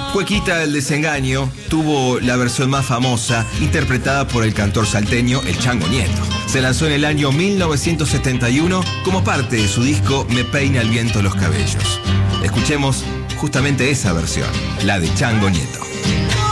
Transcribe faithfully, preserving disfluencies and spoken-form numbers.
Cuequita el desengaño tuvo la versión más famosa, interpretada por el cantor salteño El Chango Nieto. Se lanzó en el año mil novecientos setenta y uno como parte de su disco Me peina el viento los cabellos. Escuchemos justamente esa versión, la de Chango Nieto.